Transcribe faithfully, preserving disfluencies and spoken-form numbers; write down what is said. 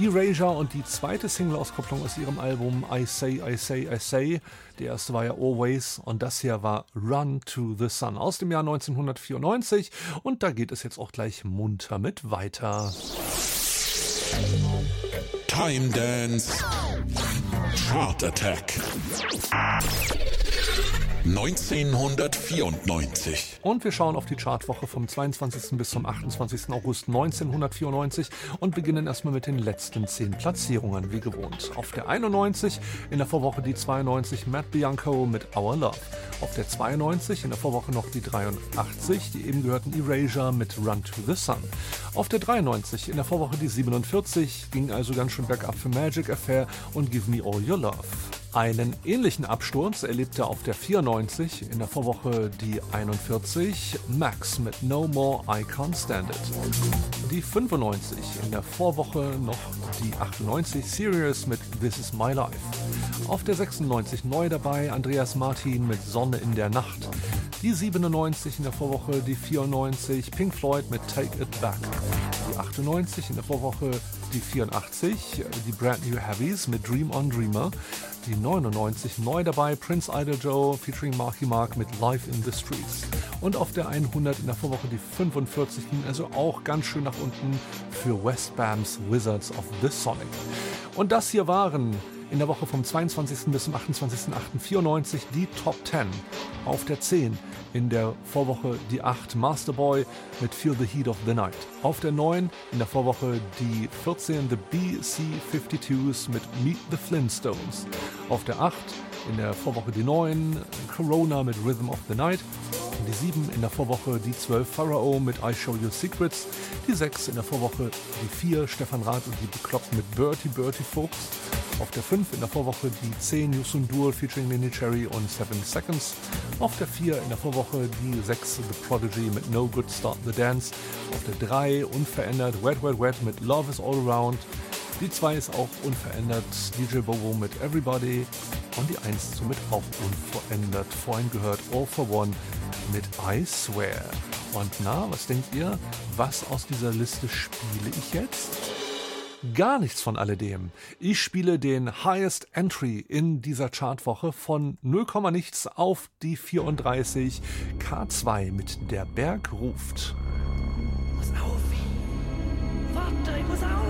Erasure und die zweite Single-Auskopplung aus ihrem Album I Say, I Say, I Say. Die erste war ja Always und das hier war Run to the Sun aus dem Jahr neunzehnhundertvierundneunzig. Und da geht es jetzt auch gleich munter mit weiter. Time Dance Chart Attack neunzehnhundertvierundneunzig. Und wir schauen auf die Chartwoche vom zweiundzwanzigsten bis zum achtundzwanzigsten August neunzehnhundertvierundneunzig und beginnen erstmal mit den letzten zehn Platzierungen, wie gewohnt. Auf der einundneunzig, in der Vorwoche die zweiundneunzig, Matt Bianco mit Our Love. Auf der zweiundneunzig, in der Vorwoche noch die dreiundachtzig, die eben gehörten Erasure mit Run to the Sun. Auf der dreiundneunzig, in der Vorwoche die siebenundvierzig, ging also ganz schön bergab für Magic Affair und Give Me All Your Love. Einen ähnlichen Absturz erlebte auf der vierundneunzig, in der Vorwoche die einundvierzig, Max mit No More I Can't Stand It. Die fünfundneunzig, in der Vorwoche noch die achtundneunzig, Serious mit This Is My Life. Auf der sechsundneunzig neu dabei Andreas Martin mit Sonne in der Nacht. Die siebenundneunzig, in der Vorwoche die vierundneunzig, Pink Floyd mit Take It Back. Die achtundneunzig, in der Vorwoche die vierundachtzig, die Brand New Heavies mit Dream on Dreamer. Die neunundneunzig neu dabei Prince Idol Joe featuring Marky Mark mit Live in the Streets. Und auf der hundert in der Vorwoche die fünfundvierzig ging also auch ganz schön nach unten für Westbams Wizards of the Sonic. Und das hier waren in der Woche vom zweiundzwanzigsten bis zum achtundzwanzigsten achten vierundneunzig die Top zehn. Auf der zehn in der Vorwoche die acht Masterboy mit Feel the Heat of the Night. Auf der neun in der Vorwoche die vierzehn The B C fünfundzweiundfünfzig mit Meet the Flintstones. Auf der acht in der Vorwoche die neun Corona mit Rhythm of the Night. Die sieben in der Vorwoche die zwölf Pharao mit I Show You Secrets. Die sechs in der Vorwoche die vier Stefan Rath und die Bekloppten mit Bertie Bertie Fuchs. Auf der fünf in der Vorwoche die zehn Yusun Duel featuring Nene Cherry und seven Seconds. Auf der vier in der Vorwoche die sechs The Prodigy mit No Good Start the Dance. Auf der drei unverändert Wet Wet Wet mit Love is All Around. Die zwei ist auch unverändert D J Bobo mit Everybody. Und die eins somit auch unverändert. Vorhin gehört All for One mit I Swear. Und na, was denkt ihr? Was aus dieser Liste spiele ich jetzt? Gar nichts von alledem. Ich spiele den Highest Entry in dieser Chartwoche von null, nichts auf die vierunddreißig. K zwei mit Der Berg ruft. Muss auf! Warte, ich muss auf!